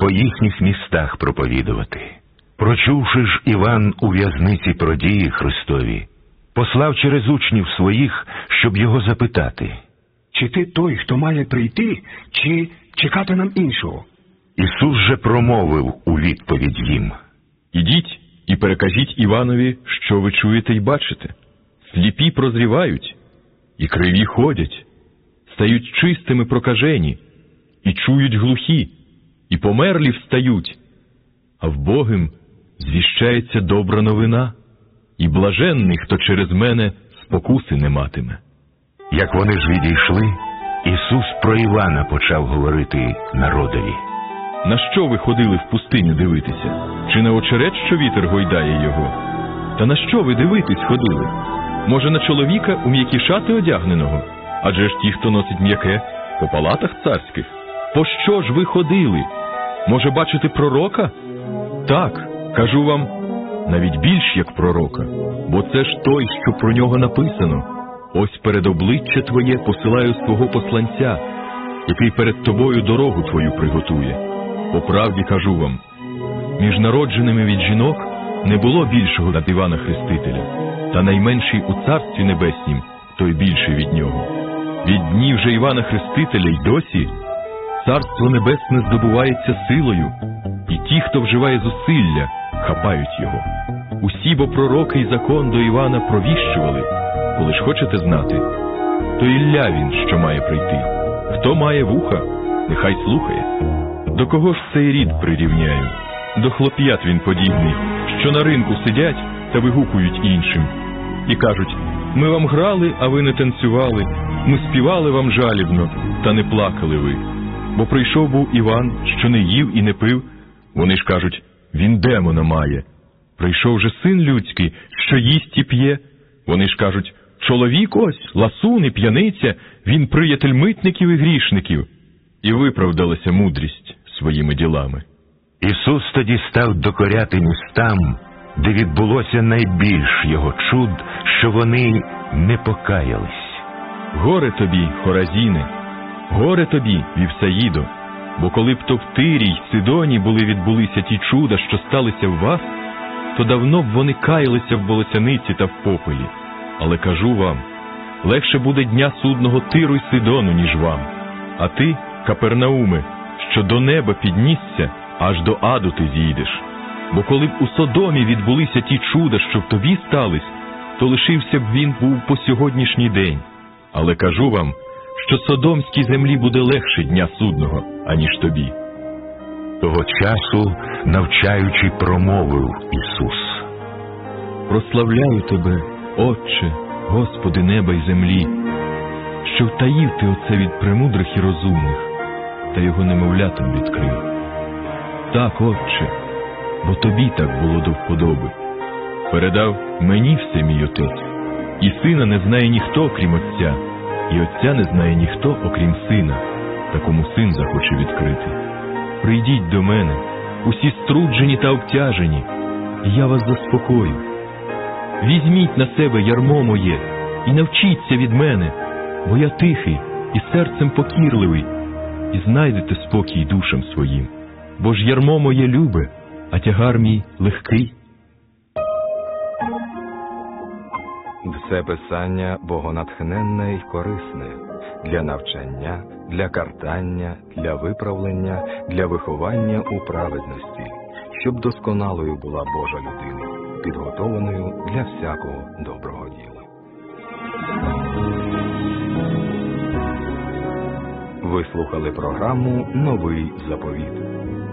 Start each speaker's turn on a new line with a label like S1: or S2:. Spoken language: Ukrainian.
S1: по їхніх містах проповідувати. Прочувши ж Іван у в'язниці про дії Христові, послав через учнів своїх, щоб його запитати:
S2: «Чи ти той, хто має прийти, чи чекати нам іншого?»
S1: Ісус же промовив у відповідь їм:
S3: «Ідіть і перекажіть Іванові, що ви чуєте й бачите. Сліпі прозрівають, і криві ходять, стають чистими прокажені, і чують глухі, і померлі встають, а вбогим звіщається добра новина, і блаженний, хто через мене спокуси не матиме».
S1: Як вони ж відійшли, Ісус про Івана почав говорити народові:
S3: «На що ви ходили в пустиню дивитися? Чи на очерет, що вітер гойдає його? Та на що ви дивитись ходили? Може, на чоловіка у м'які шати одягненого? Адже ж ті, хто носить м'яке, по палатах царських. По що ж ви ходили? Може, бачити пророка? Так, кажу вам, навіть більш як пророка, бо це ж той, що про нього написано: ось перед обличчя твоє посилаю свого посланця, який перед тобою дорогу твою приготує. По правді кажу вам, між народженими від жінок не було більшого над Івана Хрестителя, та найменший у Царстві Небеснім, той більший від нього. Від днів же Івана Хрестителя й досі Царство Небесне здобувається силою, і ті, хто вживає зусилля, хапають його. Усі бо пророки й закон до Івана провіщували. Коли ж хочете знати, то Ілля він, що має прийти. Хто має вуха, нехай слухає. До кого ж цей рід прирівняю? До хлоп'ят він подібний, що на ринку сидять та вигукують іншим. І кажуть: ми вам грали, а ви не танцювали, ми співали вам жалібно, та не плакали ви. Бо прийшов був Іван, що не їв і не пив, вони ж кажуть: він демона має. Прийшов же Син людський, що їсть і п'є, вони ж кажуть: чоловік ось, ласун і п'яниця, він приятель митників і грішників. І виправдалася мудрість своїми ділами.
S1: Ісус тоді став докоряти містам, де відбулося найбільш його чуд, що вони не покаялись.
S3: Горе тобі, Хоразіне! Горе тобі, Вівсаїдо! Бо коли б то в Тирі й Сидоні відбулися ті чуда, що сталися в вас, то давно б вони каялися в волосяниці та в попелі. Але кажу вам, легше буде дня судного Тиру й Сидону, ніж вам. А ти, Капернауме, що до неба піднісся, аж до аду ти зійдеш. Бо коли б у Содомі відбулися ті чуда, що в тобі стались, то лишився б він був по сьогоднішній день. Але кажу вам, що Содомській землі буде легше дня судного, аніж тобі».
S1: Того часу, навчаючи, промовив Ісус:
S3: «Прославляю тебе, Отче, Господи неба й землі, що втаїв ти оце від премудрих і розумних, та його немовлятам відкрив. Так, Отче, бо тобі так було до вподоби. Передав мені все мій Отець, і Сина не знає ніхто, окрім Отця, і Отця не знає ніхто, окрім Сина, та кому Син захоче відкрити. Прийдіть до мене, усі струджені та обтяжені, і я вас заспокою. Візьміть на себе ярмо моє і навчіться від мене, бо я тихий і серцем покірливий, і знайдете спокій душам своїм. Бо ж ярмо моє любе, а тягар мій легкий».
S4: Все писання богонатхненне й корисне для навчання, для картання, для виправлення, для виховання у праведності, щоб досконалою була Божа людина, підготованою для всякого доброго діла. Ви слухали програму «Новий заповіт».